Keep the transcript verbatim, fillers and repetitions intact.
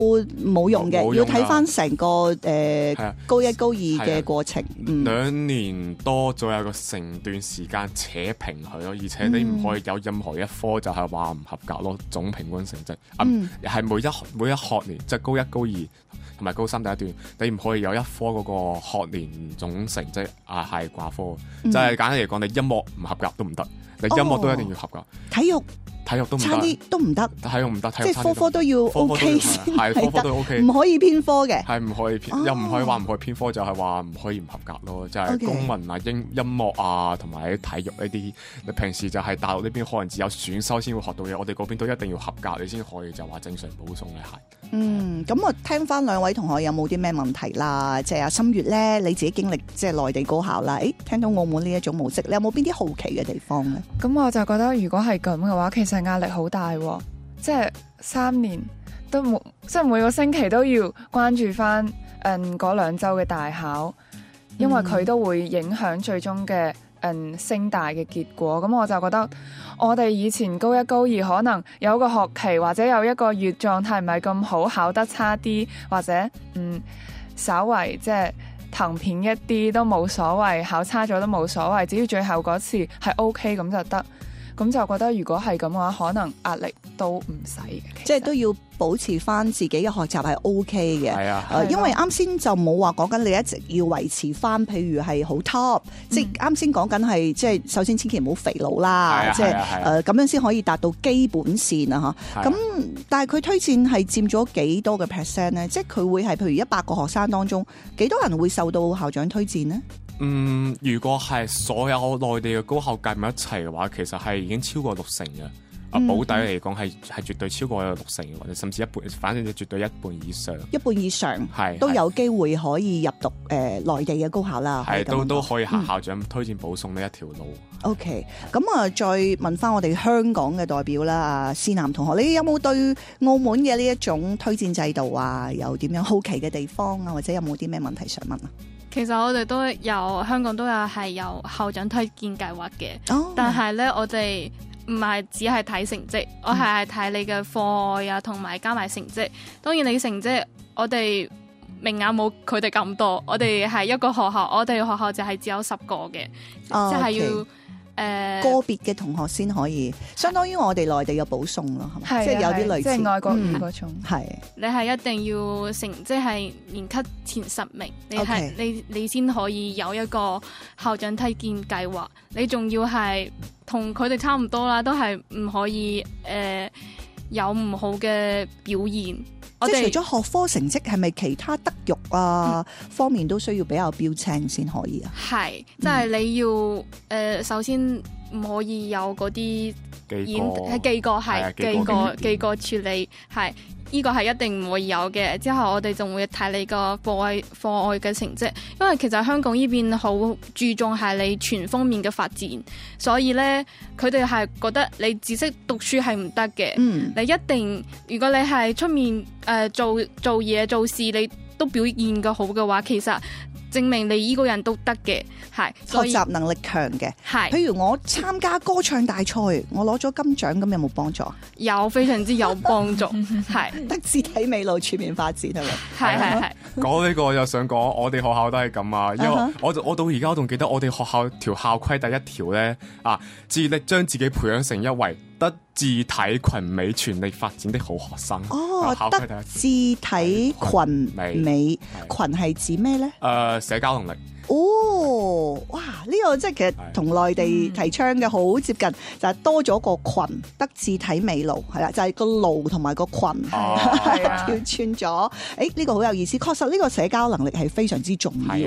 冇用嘅，要睇翻成個誒、呃、高一高二嘅過程。嗯、 兩年多左右個成段時間扯平佢咯，而且你唔可以有任何一科就係話唔合格咯，總平均成績嗯係每一每一學年即係、就是、高一高二同埋高三第一段，你唔可以有一科嗰個學年總成績啊係掛科，嗯、就係簡單嚟講，你音樂唔合格都唔得，你音樂都一定要合格。哦、體育體育都唔得，差啲都唔得， 體育唔得， 即係科科都要 OK 先係科科都 OK， 唔可以偏科嘅， 係唔可以偏，哦、又唔可以話唔可以偏科，就係話唔可以唔合格咯。就係、是、公民啊、音音樂啊，同埋體育呢啲，你平時就係大陸呢邊可能只有選修先會學到嘅，我哋嗰邊都一定要合格，你先可以就話正常保送嘅係。 嗯，咁我聽翻兩位同學有冇啲咩問題啦？即係阿心月咧，你自己經歷即係內地高考啦，誒，聽到澳門呢一種模式，你有冇邊啲好奇嘅地方咧？ 咁我就覺得如果係咁嘅話，其實壓力好大喎，即係三年都冇，即係每個星期都要關注翻誒嗰兩週嘅大考，因為佢都會影響最終嘅誒升大嘅結果。咁我就覺得我哋以前高一高二可能有個學期或者有一個月狀態唔係咁好，考得差啲或者嗯稍為即係騰片一啲都冇所謂，考差咗都冇所謂，只要最後嗰次係 OK 咁就得。咁就覺得如果係咁嘅話，可能壓力都唔使嘅， 即係都要保持翻自己嘅學習係 OK 嘅。 係啊， 呃、因為啱先就冇話講緊你一直要維持翻，譬如係好 top，、嗯、即係啱先講緊係即係首先千祈唔好肥佬啦，即係誒咁樣先可以達到基本線啊嚇。咁但係佢推薦係佔咗幾多嘅 percent 咧？即係佢會係譬如一百個學生當中幾多人會受到校長推薦呢？ 嗯，如果係所有內地嘅高校計埋一齊嘅話，其實係已經超過六成嘅。啊、嗯，保底嚟講係係絕對超過六成，或者甚至一半，反正就絕對一半以上。一半以上係都有機會可以入讀誒、呃、內地嘅高考啦。係都都可以行校長推薦保送呢一條路。嗯、OK，咁啊，再問翻我哋香港嘅代表啦，阿思南同學，你有冇對澳門嘅呢一種推薦制度啊，有點樣好奇嘅地方啊，或者有冇啲咩問題想問啊？ 其實我哋都有香港都有係有校長推薦計劃嘅，哦、但係咧我哋唔係只係睇成績，嗯、我係睇你嘅課外啊，同埋加埋成績。當然你成績我哋名額冇佢哋咁多，我哋係一個學校，我哋學校就係只有十個嘅， 哦、 即係要。 Okay. 誒個別嘅同學先可以，相當於我哋內地嘅保送咯，係咪？ 係即係有啲類似， 即係外國語嗰種。係、 嗯、你係一定要成績係年級前十名，你係 Okay. 你你先可以有一個校長推薦計劃。你仲要係同佢哋差唔多啦，都係唔可以誒、呃、有唔好嘅表現。 即係除咗學科成績，係咪其他德育啊、嗯、方面都需要比較標青先可以啊？ 係，即係你要誒、呃，首先唔可以有嗰啲演係記過，係記過記過處理，係呢個係一定唔會有嘅。之後我哋仲會睇你個課外課外嘅成績，因為其實香港呢邊好注重係你全方面嘅發展，所以咧佢哋係覺得你只識讀書係唔得嘅。嗯，你一定如果你係出面誒、呃、做做嘢做事，你都表現嘅好嘅話，其實證明你依個人都得嘅，係學習能力強嘅。係，譬如我參加歌唱大賽，我攞咗金獎，咁有冇幫助？ 有，非常之有幫助。係德智體美勞全面發展係咪？ 係係係。 講呢個我又想講，我哋學校都係咁啊，因為我我到而家我仲記得我哋學校條校規第一條咧啊，致力將自己培養成一位德智體群美全力發展的好學生。 哦，德智體群美，美群係指咩咧？誒、 呃，社交能力。 哦，哇！呢、這個即係其實同內地提倡嘅好接近，嗯、就係多咗個群，德智體美勞係啦，就係、是、個勞同埋個群跳串咗。誒，呢、這個好有意思，確實呢個社交能力係非常之重要。